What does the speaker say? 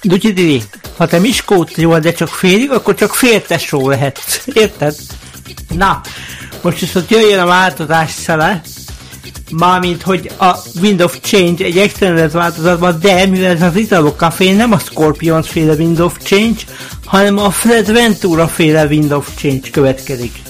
Dutyi Dili, ha te Miskolc vagy, de csak félig, akkor csak féltesó lehetsz. Érted? Na, most viszont jöjjön a változás szele. Mármint, hogy a Wind of Change egy extended változatban, de mivel ez az Italo Café nem a Scorpions féle Wind of Change, hanem a Fred Ventura féle Wind of Change következik.